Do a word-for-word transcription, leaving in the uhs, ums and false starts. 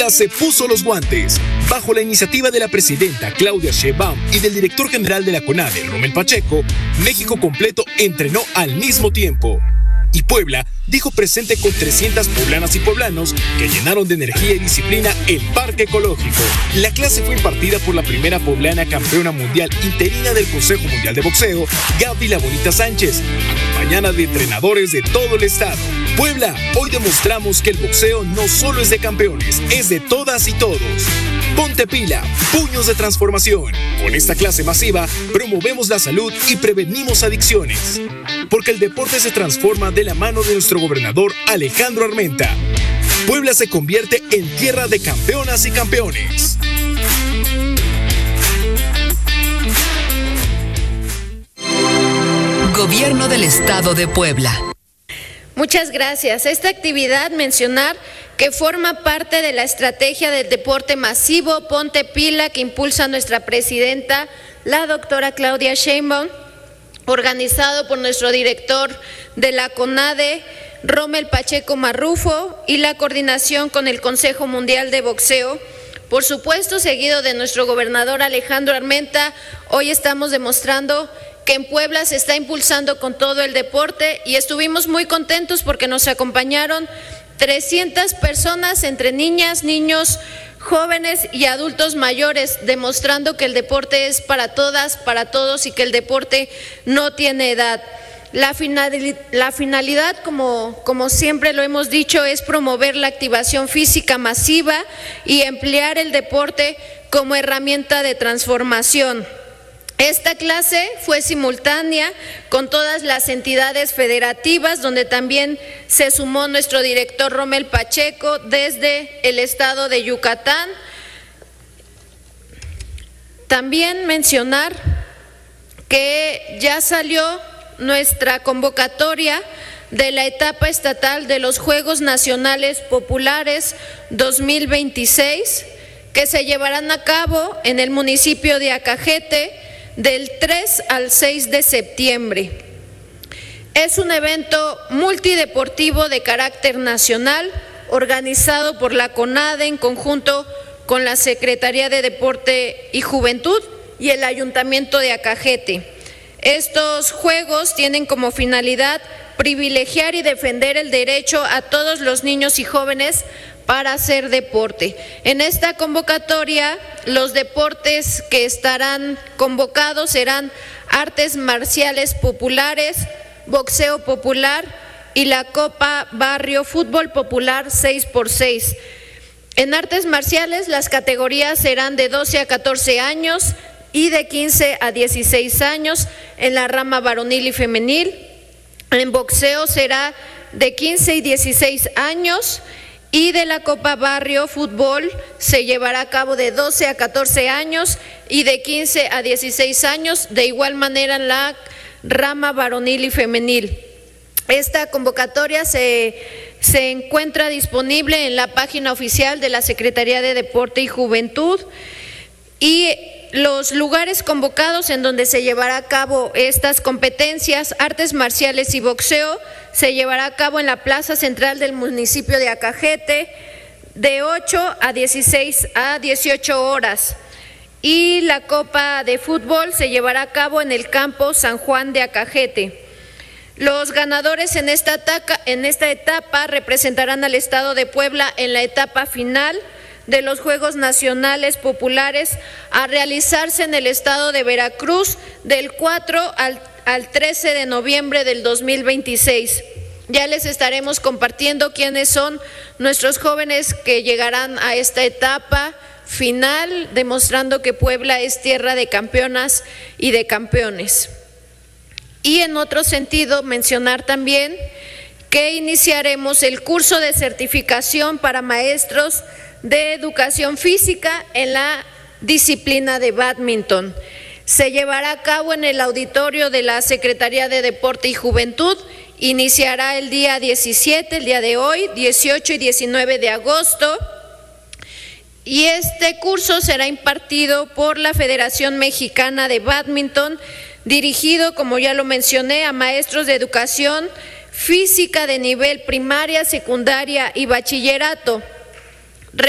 Se puso los guantes. Bajo la iniciativa de la presidenta Claudia Sheinbaum y del director general de la CONADE, Rommel Pacheco, México completo entrenó al mismo tiempo. Y Puebla dijo presente con trescientas poblanas y poblanos que llenaron de energía y disciplina el Parque Ecológico. La clase fue impartida por la primera poblana campeona mundial interina del Consejo Mundial de Boxeo, Gaby La Bonita Sánchez, acompañada de entrenadores de todo el estado. Puebla, hoy demostramos que el boxeo no solo es de campeones, es de todas y todos. Ponte pila, puños de transformación. Con esta clase masiva, promovemos la salud y prevenimos adicciones. Porque el deporte se transforma de la mano de nuestro gobernador Alejandro Armenta. Puebla se convierte en tierra de campeonas y campeones. Gobierno del Estado de Puebla. Muchas gracias. Esta actividad, mencionar que forma parte de la estrategia del deporte masivo Ponte Pila que impulsa nuestra presidenta, la doctora Claudia Sheinbaum, organizado por nuestro director de la CONADE, Rommel Pacheco Marrufo, y la coordinación con el Consejo Mundial de Boxeo, por supuesto seguido de nuestro gobernador Alejandro Armenta. Hoy estamos demostrando que en Puebla se está impulsando con todo el deporte y estuvimos muy contentos porque nos acompañaron trescientas personas entre niñas, niños, jóvenes y adultos mayores, demostrando que el deporte es para todas, para todos y que el deporte no tiene edad. La finalidad, la finalidad como, como siempre lo hemos dicho, es promover la activación física masiva y emplear el deporte como herramienta de transformación. Esta clase fue simultánea con todas las entidades federativas, donde también se sumó nuestro director Rommel Pacheco desde el estado de Yucatán. También mencionar que ya salió nuestra convocatoria de la etapa estatal de los Juegos Nacionales Populares dos mil veintiséis, que se llevarán a cabo en el municipio de Acajete, del tres al seis de septiembre. Es un evento multideportivo de carácter nacional, organizado por la CONADE en conjunto con la Secretaría de Deporte y Juventud y el Ayuntamiento de Acajete. Estos juegos tienen como finalidad privilegiar y defender el derecho a todos los niños y jóvenes para hacer deporte. En esta convocatoria, los deportes que estarán convocados serán artes marciales populares, boxeo popular y la Copa Barrio Fútbol Popular seis por seis. En artes marciales, las categorías serán de doce a catorce años y de quince a dieciséis años en la rama varonil y femenil. En boxeo será de quince y dieciséis años. Y de la Copa Barrio Fútbol se llevará a cabo de doce a catorce años y de quince a dieciséis años, de igual manera en la rama varonil y femenil. Esta convocatoria se, se encuentra disponible en la página oficial de la Secretaría de Deporte y Juventud, y los lugares convocados en donde se llevará a cabo estas competencias, artes marciales y boxeo, se llevará a cabo en la Plaza Central del municipio de Acajete de ocho a dieciséis a dieciocho horas. Y la Copa de Fútbol se llevará a cabo en el campo San Juan de Acajete. Los ganadores en esta, ataca, en esta etapa representarán al Estado de Puebla en la etapa final de los Juegos Nacionales Populares a realizarse en el estado de Veracruz del cuatro al, al trece de noviembre del dos mil veintiséis. Ya les estaremos compartiendo quiénes son nuestros jóvenes que llegarán a esta etapa final, demostrando que Puebla es tierra de campeonas y de campeones. Y en otro sentido, mencionar también que iniciaremos el curso de certificación para maestros de educación física en la disciplina de bádminton. Se llevará a cabo en el auditorio de la Secretaría de Deporte y Juventud. Iniciará el día diecisiete, el día de hoy, dieciocho y diecinueve de agosto. Y este curso será impartido por la Federación Mexicana de Bádminton, dirigido, como ya lo mencioné, a maestros de educación física de nivel primaria, secundaria y bachillerato.